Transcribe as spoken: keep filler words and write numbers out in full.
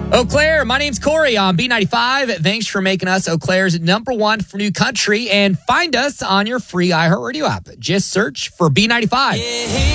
Eau Claire, my name's Corey on B ninety-five. Thanks for making us Eau Claire's number one for new country. And find us on your free iHeartRadio app. Just search for B ninety-five.